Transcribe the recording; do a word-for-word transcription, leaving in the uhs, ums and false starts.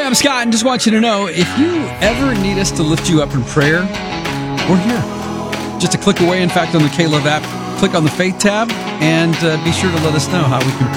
I'm Scott, and just want you to know, if you ever need us to lift you up in prayer, we're here. Just a click away. In fact, on the K-Love app, click on the Faith tab, and uh, be sure to let us know how we can